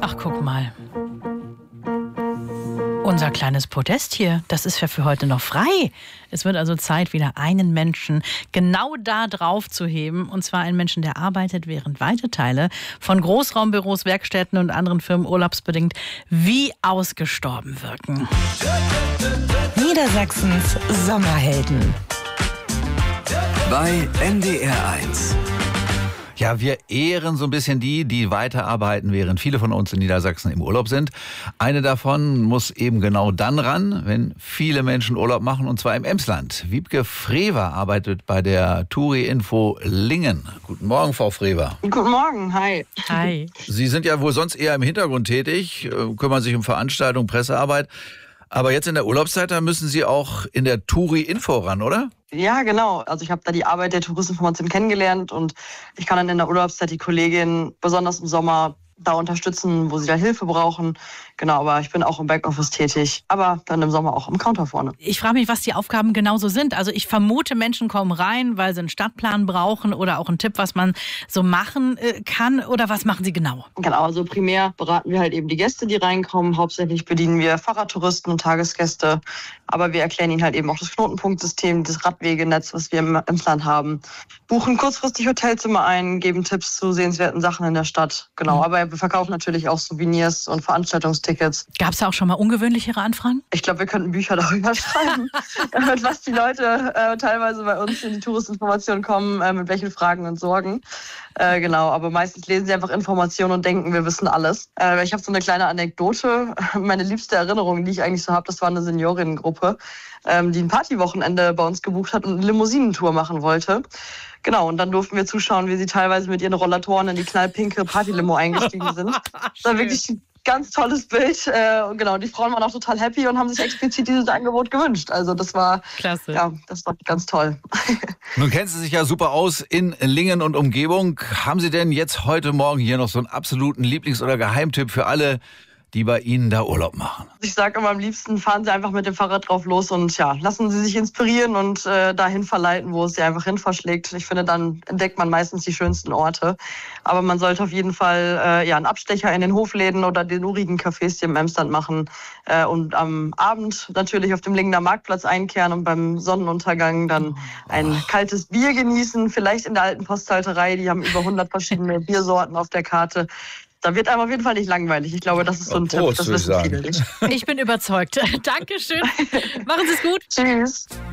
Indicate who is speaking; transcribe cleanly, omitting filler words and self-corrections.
Speaker 1: Ach, guck mal. Unser kleines Podest hier, das ist ja für heute noch frei. Es wird also Zeit, wieder einen Menschen genau da drauf zu heben. Und zwar einen Menschen, der arbeitet, während weite Teile von Großraumbüros, Werkstätten und anderen Firmen urlaubsbedingt wie ausgestorben wirken.
Speaker 2: Niedersachsens Sommerhelden.
Speaker 3: Bei NDR 1.
Speaker 4: Ja, wir ehren so ein bisschen die weiterarbeiten, während viele von uns in Niedersachsen im Urlaub sind. Eine davon muss eben genau dann ran, wenn viele Menschen Urlaub machen, und zwar im Emsland. Wiebke Frewer arbeitet bei der Touri-Info Lingen. Guten Morgen, Frau Frewer.
Speaker 5: Guten Morgen, hi.
Speaker 1: Hi.
Speaker 4: Sie sind ja wohl sonst eher im Hintergrund tätig, kümmern sich um Veranstaltungen, Pressearbeit. Aber jetzt in der Urlaubszeit, da müssen Sie auch in der Touri-Info ran, oder?
Speaker 5: Ja, genau. Also ich habe da die Arbeit der Touristinformation kennengelernt und ich kann dann in der Urlaubszeit die Kolleginnen besonders im Sommer da unterstützen, wo sie da Hilfe brauchen. Genau, aber ich bin auch im Backoffice tätig, aber dann im Sommer auch im Counter vorne.
Speaker 1: Ich frage mich, was die Aufgaben genauso sind. Also ich vermute, Menschen kommen rein, weil sie einen Stadtplan brauchen oder auch einen Tipp, was man so machen kann. Oder was machen Sie genau?
Speaker 5: Genau, also primär beraten wir halt eben die Gäste, die reinkommen. Hauptsächlich bedienen wir Fahrradtouristen und Tagesgäste. Aber wir erklären ihnen halt eben auch das Knotenpunktsystem, das Radwegenetz, was wir im Land haben. Buchen kurzfristig Hotelzimmer ein, geben Tipps zu sehenswerten Sachen in der Stadt. Genau, aber wir verkaufen natürlich auch Souvenirs und Veranstaltungstickets.
Speaker 1: Gab es da auch schon mal ungewöhnlichere Anfragen?
Speaker 5: Ich glaube, wir könnten Bücher darüber schreiben, mit was die Leute teilweise bei uns in die Touristinformation kommen, mit welchen Fragen und Sorgen. Genau, aber meistens lesen sie einfach Informationen und denken, wir wissen alles. Ich habe so eine kleine Anekdote. Meine liebste Erinnerung, die ich eigentlich so habe, das war eine Seniorinnengruppe, die ein Partywochenende bei uns gebucht hat und eine Limousinentour machen wollte. Genau, und dann durften wir zuschauen, wie sie teilweise mit ihren Rollatoren in die knallpinke Partylimo eingestiegen sind. Das war wirklich ein ganz tolles Bild. Und genau, die Frauen waren auch total happy und haben sich explizit dieses Angebot gewünscht. Also das war,
Speaker 1: klasse.
Speaker 5: Ja, das war ganz toll.
Speaker 4: Nun kennen Sie sich ja super aus in Lingen und Umgebung. Haben Sie denn jetzt heute Morgen hier noch so einen absoluten Lieblings- oder Geheimtipp für alle, die bei Ihnen da Urlaub machen?
Speaker 5: Ich sage immer, am liebsten fahren Sie einfach mit dem Fahrrad drauf los und ja, lassen Sie sich inspirieren und dahin verleiten, wo es Sie einfach hin verschlägt. Ich finde, dann entdeckt man meistens die schönsten Orte. Aber man sollte auf jeden Fall einen Abstecher in den Hofläden oder den urigen Cafés hier im Emsland machen und am Abend natürlich auf dem Lingener Marktplatz einkehren und beim Sonnenuntergang dann ein kaltes Bier genießen, vielleicht in der alten Posthalterei. Die haben über 100 verschiedene Biersorten auf der Karte. Da wird einem auf jeden Fall nicht langweilig. Ich glaube, das ist so ein Tipp, das wissen viele nicht.
Speaker 1: Ich bin überzeugt. Dankeschön. Machen Sie es gut.
Speaker 5: Tschüss.